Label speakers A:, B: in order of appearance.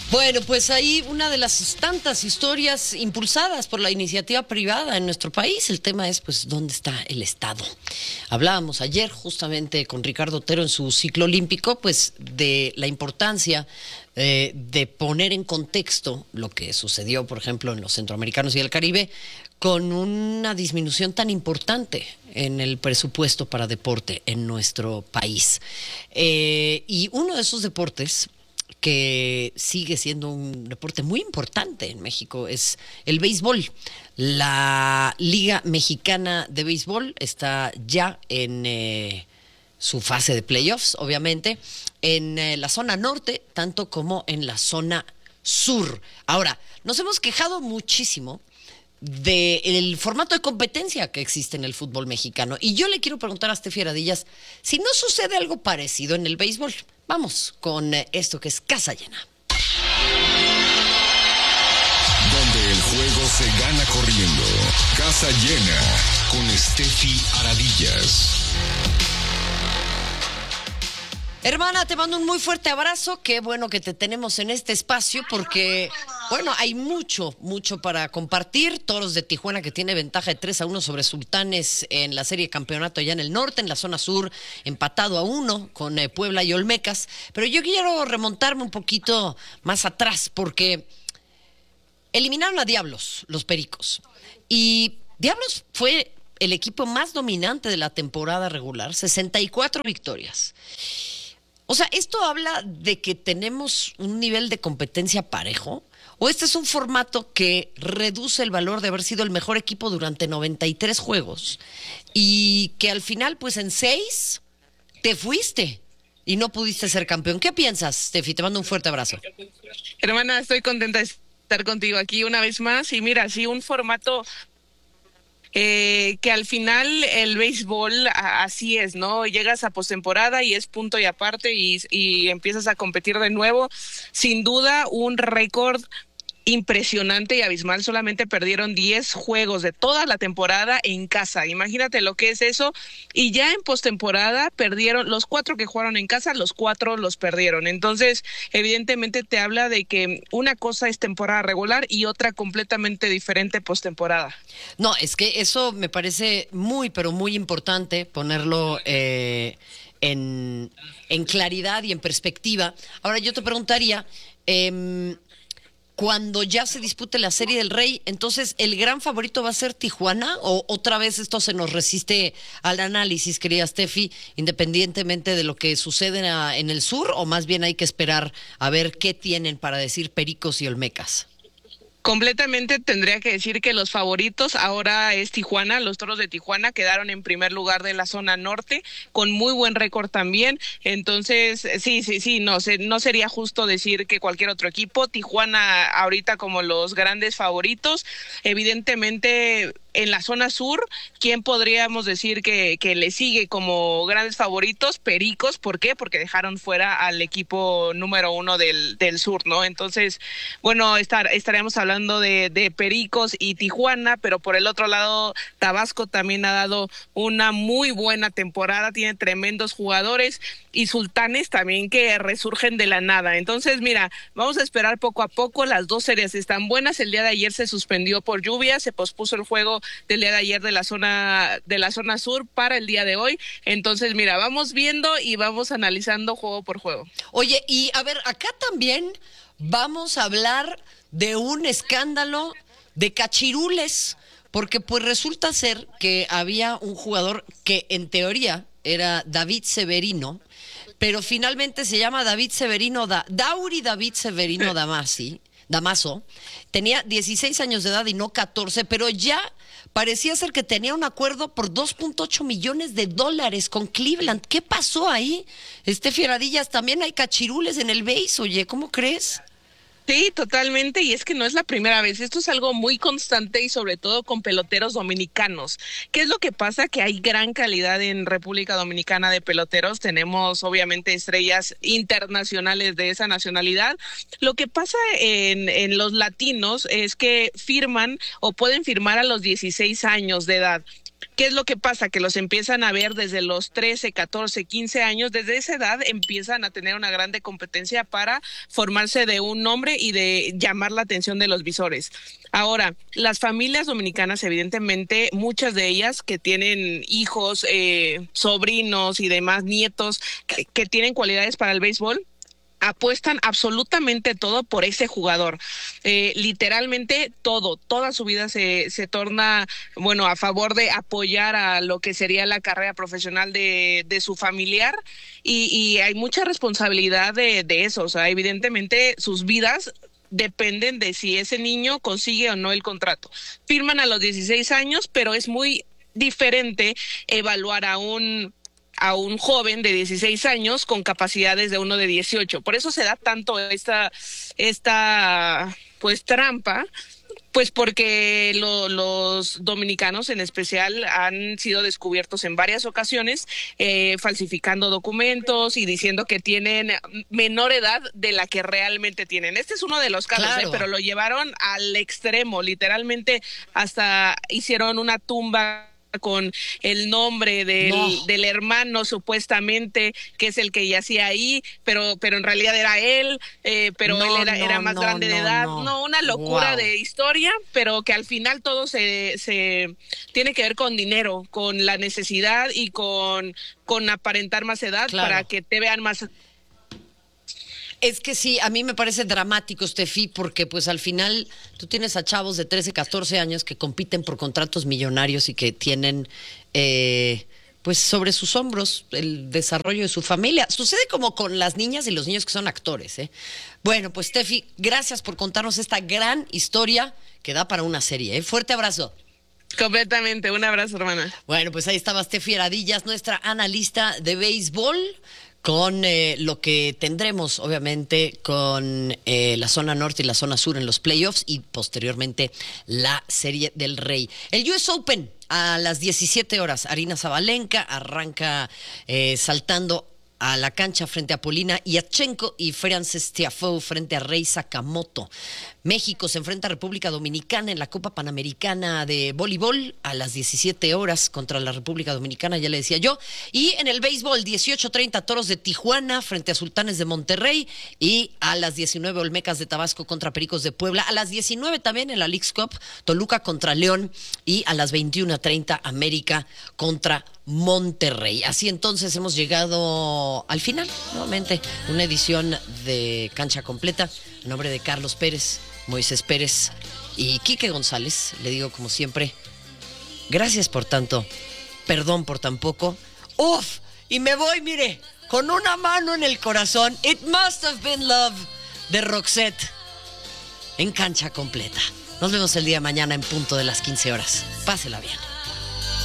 A: Bueno, pues ahí una de las tantas historias impulsadas por la iniciativa privada en nuestro país. El tema es, pues, ¿dónde está el Estado? Hablábamos ayer justamente con Ricardo Otero en su ciclo olímpico, pues, de la importancia de poner en contexto lo que sucedió, por ejemplo, en los centroamericanos y el Caribe, con una disminución tan importante en el presupuesto para deporte en nuestro país. Y uno de esos deportes que sigue siendo un deporte muy importante en México es el béisbol. La Liga Mexicana de Béisbol está ya en su fase de playoffs, obviamente, en la zona norte, tanto como en la zona sur. Ahora, nos hemos quejado muchísimo del formato de competencia que existe en el fútbol mexicano. Y yo le quiero preguntar a Steffi Aradillas si no sucede algo parecido en el béisbol. Vamos con esto que es Casa Llena.
B: Donde el juego se gana corriendo. Casa Llena con Steffi Aradillas.
A: Hermana, te mando un muy fuerte abrazo. Qué bueno que te tenemos en este espacio porque, bueno, hay mucho para compartir. Toros de Tijuana que tiene ventaja de 3-1 sobre Sultanes en la serie de campeonato allá en el norte, en la zona sur, empatado a 1 con Puebla y Olmecas. Pero yo quiero remontarme un poquito más atrás porque eliminaron a Diablos, los Pericos. Y Diablos fue el equipo más dominante de la temporada regular, 64 victorias. O sea, ¿esto habla de que tenemos un nivel de competencia parejo? ¿O este es un formato que reduce el valor de haber sido el mejor equipo durante 93 juegos y que al final, pues en 6, te fuiste y no pudiste ser campeón? ¿Qué piensas, Steffi? Te mando un fuerte abrazo.
C: Hermana, estoy contenta de estar contigo aquí una vez más. Y mira, sí, un formato que al final el béisbol así es, ¿no? Llegas a postemporada y es punto y aparte y empiezas a competir de nuevo. Sin duda, un récord impresionante y abismal. Solamente perdieron 10 juegos de toda la temporada en casa. Imagínate lo que es eso. Y ya en postemporada perdieron los 4 que jugaron en casa, los 4 los perdieron. Entonces, evidentemente te habla de que una cosa es temporada regular y otra completamente diferente postemporada.
A: No, es que eso me parece muy, pero muy importante ponerlo en claridad y en perspectiva. Ahora yo te preguntaría, cuando ya se dispute la Serie del Rey, entonces, ¿el gran favorito va a ser Tijuana? ¿O otra vez esto se nos resiste al análisis, querida Steffi, independientemente de lo que sucede en el sur? ¿O más bien hay que esperar a ver qué tienen para decir Pericos y Olmecas?
C: Completamente tendría que decir que los favoritos ahora es Tijuana. Los Toros de Tijuana quedaron en primer lugar de la zona norte con muy buen récord también. Entonces, sí, no sería justo decir que cualquier otro equipo. Tijuana ahorita como los grandes favoritos. Evidentemente, en la zona sur, ¿quién podríamos decir que le sigue como grandes favoritos? Pericos. ¿Por qué? Porque dejaron fuera al equipo número 1 del sur, ¿no? Entonces, bueno, estaríamos hablando de Pericos y Tijuana, pero por el otro lado, Tabasco también ha dado una muy buena temporada, tiene tremendos jugadores, y Sultanes también que resurgen de la nada. Entonces, mira, vamos a esperar poco a poco. Las dos series están buenas. El día de ayer se suspendió por lluvia, se pospuso el juego del día de ayer de la zona sur para el día de hoy. Entonces, mira, vamos viendo y vamos analizando juego por juego.
A: Oye, y a ver, acá también vamos a hablar de un escándalo de cachirules, porque pues resulta ser que había un jugador que en teoría era David Severino, pero finalmente se llama David Severino Dauri David Severino Damaso. Tenía 16 años de edad y no 14, pero ya parecía ser que tenía un acuerdo por $2.8 millones con Cleveland. ¿Qué pasó ahí? Steffi Aradillas, también hay cachirules en el béis, oye, ¿cómo crees?
C: Sí, totalmente, y es que no es la primera vez. Esto es algo muy constante y sobre todo con peloteros dominicanos. ¿Qué es lo que pasa? Que hay gran calidad en República Dominicana de peloteros. Tenemos obviamente estrellas internacionales de esa nacionalidad. Lo que pasa en los latinos es que firman o pueden firmar a los 16 años de edad. ¿Qué es lo que pasa? Que los empiezan a ver desde los 13, 14, 15 años. Desde esa edad empiezan a tener una grande competencia para formarse de un nombre y de llamar la atención de los visores. Ahora, las familias dominicanas, evidentemente, muchas de ellas que tienen hijos, sobrinos y demás nietos que tienen cualidades para el béisbol, apuestan absolutamente todo por ese jugador. Literalmente todo, toda su vida se torna, bueno, a favor de apoyar a lo que sería la carrera profesional de su familiar, y hay mucha responsabilidad de eso. O sea, evidentemente sus vidas dependen de si ese niño consigue o no el contrato. Firman a los 16 años, pero es muy diferente evaluar a un joven de 16 años con capacidades de uno de 18. Por eso se da tanto esta pues trampa, pues porque los dominicanos en especial han sido descubiertos en varias ocasiones falsificando documentos y diciendo que tienen menor edad de la que realmente tienen. Este es uno de los casos,
A: Claro.
C: pero lo llevaron al extremo, literalmente hasta hicieron una tumba con el nombre del hermano supuestamente, que es el que yacía ahí, pero en realidad era él, pero él era más grande de edad. No, una locura de historia, pero que al final todo se tiene que ver con dinero, con la necesidad y con aparentar más edad, claro, para que te vean más.
A: Es que sí, a mí me parece dramático, Steffi, porque pues al final tú tienes a chavos de 13, 14 años que compiten por contratos millonarios y que tienen pues sobre sus hombros el desarrollo de su familia. Sucede como con las niñas y los niños que son actores, ¿eh? Bueno, pues Steffi, gracias por contarnos esta gran historia que da para una serie, ¿eh? Fuerte abrazo.
C: Completamente, un abrazo, hermana.
A: Bueno, pues ahí estaba Steffi Aradillas, nuestra analista de béisbol, con lo que tendremos, obviamente, con la zona norte y la zona sur en los playoffs y posteriormente la Serie del Rey. El US Open a las 17 horas. Aryna Sabalenka arranca saltando a la cancha frente a Polina Yachenko y Frances Tiafoe frente a Rei Sakamoto. México se enfrenta a República Dominicana en la Copa Panamericana de Voleibol a las 17 horas contra la República Dominicana, ya le decía yo. Y en el béisbol, 18:30 Toros de Tijuana frente a Sultanes de Monterrey, y a las 19 Olmecas de Tabasco contra Pericos de Puebla. A las 19 también en la Leagues Cup, Toluca contra León, y a las 21:30 América contra Monterrey. Así entonces hemos llegado al final, nuevamente, una edición de Cancha Completa. En nombre de Carlos Pérez, Moisés Pérez y Quique González, le digo como siempre, gracias por tanto, perdón por tan poco. ¡Uf! Y me voy, mire, con una mano en el corazón. It Must Have Been Love de Roxette en Cancha Completa. Nos vemos el día de mañana en punto de las 15 horas. Pásela bien.